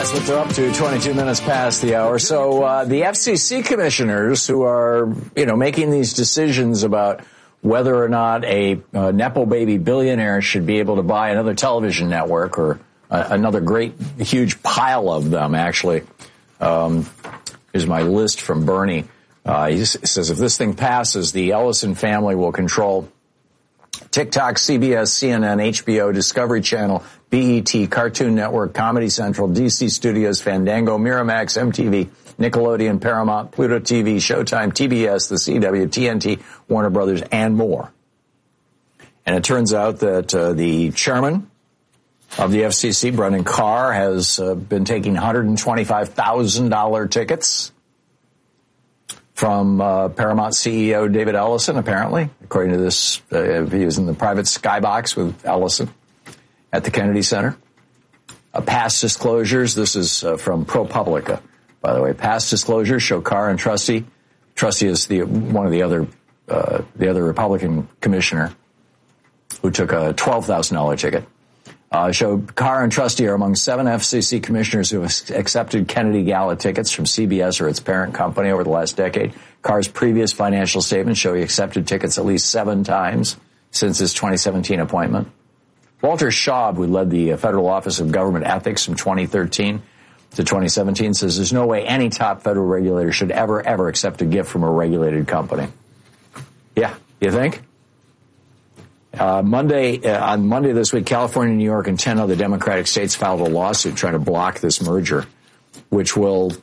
That's what they're up to, 22 minutes past the hour. So the FCC commissioners who are, making these decisions about whether or not a Nepo baby billionaire should be able to buy another television network or another great, huge pile of them, actually. Here's my list from Bernie. He says if this thing passes, the Ellison family will control TikTok, CBS, CNN, HBO, Discovery Channel, BET, Cartoon Network, Comedy Central, DC Studios, Fandango, Miramax, MTV, Nickelodeon, Paramount, Pluto TV, Showtime, TBS, The CW, TNT, Warner Brothers, and more. And it turns out that the chairman of the FCC, Brendan Carr, has been taking $125,000 tickets from Paramount CEO David Ellison, apparently, according to this. He was in the private skybox with Ellison at the Kennedy Center. Past disclosures, this is from ProPublica, by the way. Past disclosures show Carr and Trusty is one of the other Republican commissioner who took a $12,000 ticket. Show Carr and Trusty are among 7 FCC commissioners who have accepted Kennedy Gala tickets from CBS or its parent company over the last decade. Carr's previous financial statements show he accepted tickets at least 7 times since his 2017 appointment. Walter Schaub, who led the Federal Office of Government Ethics from 2013 to 2017, says there's no way any top federal regulator should ever accept a gift from a regulated company. Yeah, you think? On Monday this week, California, New York, and 10 other Democratic states filed a lawsuit trying to block this merger, which will,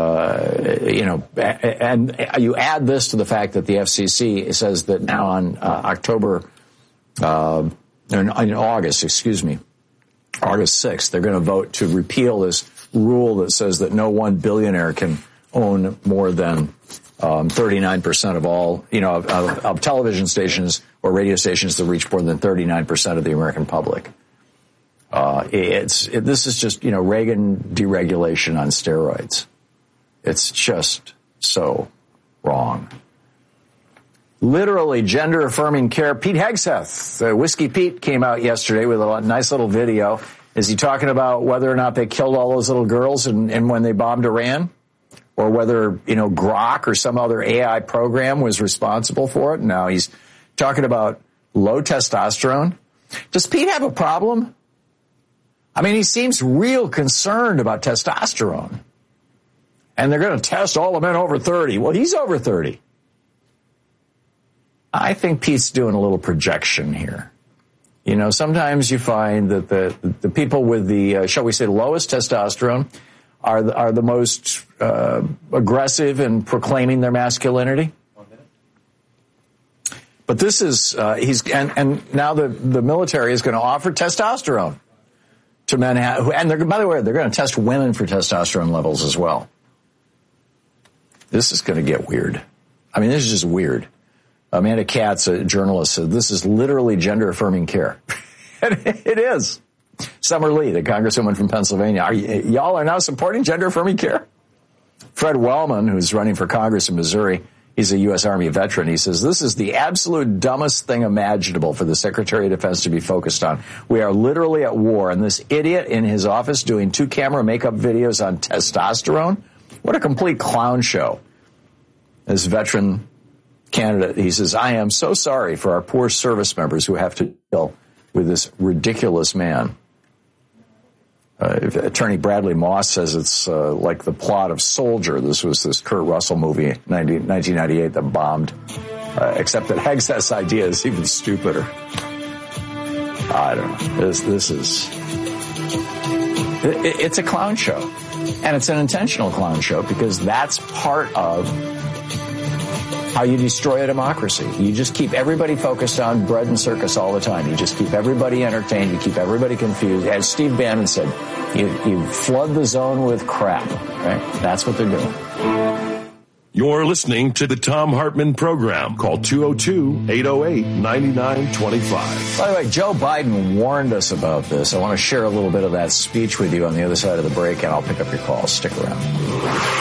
and you add this to the fact that the FCC says that now on August 6th, they're going to vote to repeal this rule that says that no one billionaire can own more than 39% of all, of television stations or radio stations that reach more than 39% of the American public. This is just, Reagan deregulation on steroids. It's just so wrong. Literally gender-affirming care. Pete Hegseth, Whiskey Pete, came out yesterday with a nice little video. Is he talking about whether or not they killed all those little girls and when they bombed Iran? Or whether, Grok or some other AI program was responsible for it? No, he's talking about low testosterone. Does Pete have a problem? I mean, he seems real concerned about testosterone. And they're going to test all the men over 30. Well, he's over 30. I think Pete's doing a little projection here. Sometimes you find that the people with the, shall we say, lowest testosterone are the most aggressive in proclaiming their masculinity. But this is and now the military is going to offer testosterone to men by the way, they're going to test women for testosterone levels as well. This is going to get weird. I mean, this is just weird. Amanda Katz, a journalist, said this is literally gender affirming care. And it is. Summer Lee, the congresswoman from Pennsylvania, y'all are now supporting gender-affirming care? Fred Wellman, who's running for Congress in Missouri, he's a U.S. Army veteran. He says, this is the absolute dumbest thing imaginable for the Secretary of Defense to be focused on. We are literally at war, and this idiot in his office doing 2-camera makeup videos on testosterone? What a complete clown show. This veteran candidate, he says, I am so sorry for our poor service members who have to deal with this ridiculous man. Attorney Bradley Moss says it's like the plot of Soldier. This was this Kurt Russell movie, 1998, that bombed, except that Hegseth's idea is even stupider. I don't know. This is... It's a clown show. And it's an intentional clown show because that's part of how you destroy a democracy. You just keep everybody focused on bread and circus all the time. You just keep everybody entertained. You keep everybody confused. As Steve Bannon said, you flood the zone with crap, right? That's what they're doing. You're listening to the Thom Hartmann Program. Call 202-808-9925. By the way, Joe Biden warned us about this. I want to share a little bit of that speech with you on the other side of the break, and I'll pick up your calls. Stick around.